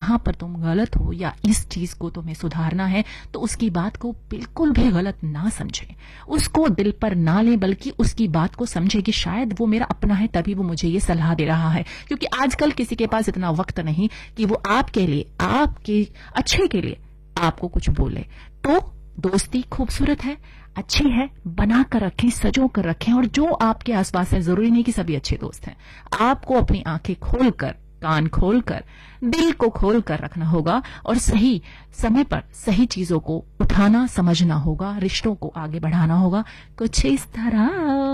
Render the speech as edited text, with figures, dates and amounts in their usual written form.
यहाँ पर तुम गलत हो या इस चीज को तुम्हें सुधारना है, तो उसकी बात को बिल्कुल भी गलत ना समझे, उसको दिल पर ना ले, बल्कि उसकी बात को समझे कि शायद वो मेरा अपना है तभी वो मुझे ये सलाह दे रहा है। क्योंकि आजकल किसी के पास इतना वक्त नहीं कि वो आपके लिए, आपके अच्छे के लिए आपको कुछ बोले। तो दोस्ती खूबसूरत है, अच्छी है, बना कर रखें, सजो कर रखें। और जो आपके आसपास है, जरूरी नहीं कि सभी अच्छे दोस्त हैं, आपको अपनी आंखें खोलकर, कान खोलकर, दिल को खोलकर रखना होगा और सही समय पर सही चीजों को उठाना, समझना होगा, रिश्तों को आगे बढ़ाना होगा। कुछ इस तरह।